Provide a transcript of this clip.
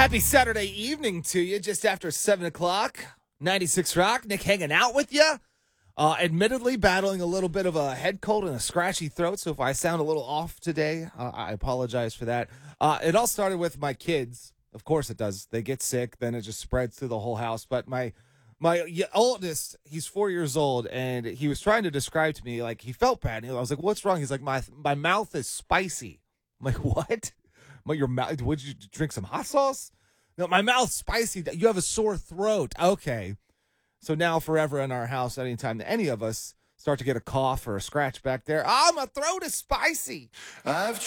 Happy Saturday evening to you, just after 7 o'clock. 96 Rock, Nick hanging out with you. Admittedly, battling a little bit of a head cold and a scratchy throat, so if I sound a little off today, I apologize for that. It all started with my kids. Of course it does. They get sick, then it just spreads through the whole house. But my oldest, he's 4 years old, and he was trying to describe to me, like, he felt bad. I was like, what's wrong? He's like, my mouth is spicy. I'm like, what? Your mouth? Would you drink some hot sauce? No, my mouth's spicy. You have a sore throat. Okay. So now forever in our house, anytime that any of us start to get a cough or a scratch back there, my throat is spicy. I've